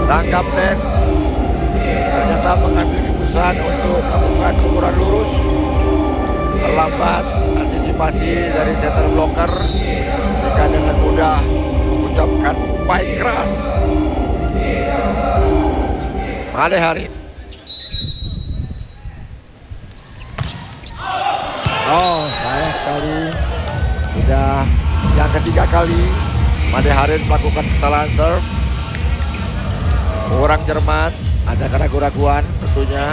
Sang kapten ternyata mengambil keputusan untuk melakukan ukuran lurus. Terlambat antisipasi dari center blocker sehingga dengan mudah mengucapkan spike keras. Made Harin. Oh, sayang sekali. Sudah yang ketiga kali Made Harin melakukan kesalahan serve. Kurang cermat, ada keraguan-keraguan tentunya.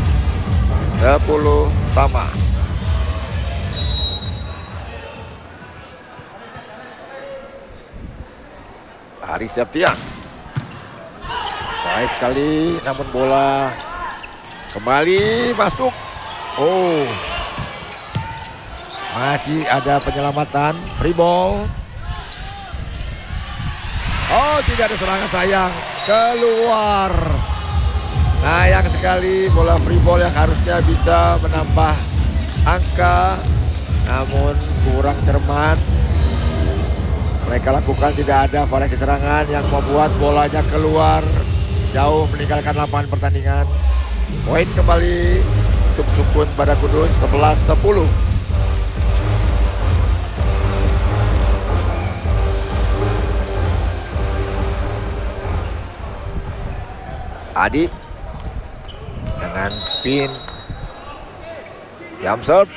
10 sama. Ari Septian. Baik sekali, namun bola kembali masuk. Oh, masih ada penyelamatan, free ball. Oh, tidak ada serangan, sayang, keluar. Sayang sekali bola free ball yang harusnya bisa menambah angka, namun kurang cermat. Mereka lakukan, tidak ada variasi serangan yang membuat bolanya keluar jauh meninggalkan lapangan pertandingan. Poin kembali untuk Sukun Badak Kudus, 11-10. Adi dengan spin, jump serve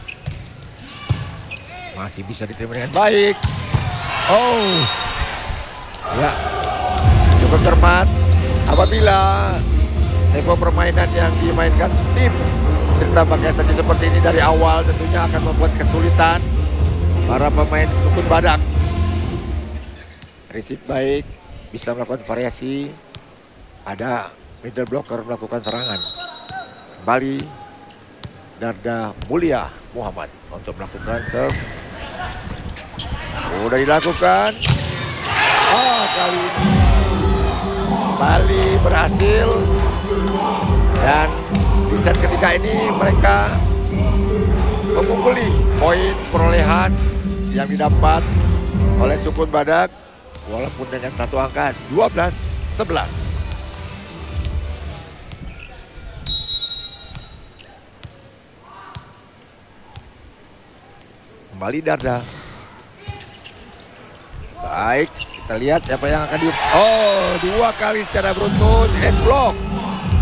masih bisa diterima dengan baik. Oh, ya, cukup cermat. Apabila tempo permainan yang dimainkan tim ditambah saja seperti ini dari awal, tentunya akan membuat kesulitan para pemain Sukun Badak. Receive baik, bisa melakukan variasi. Ada middle blocker melakukan serangan. Kembali Darda Mulia Muhammad untuk melakukan serve. Udah dilakukan. Oh, kali ini Bali berhasil. Dan di set ketiga ini mereka mengungguli poin perolehan yang didapat oleh Sukun Badak walaupun dengan satu angka 12-11. Kembali Darda. Baik, kita lihat siapa yang akan di... Oh, dua kali secara beruntun, end block.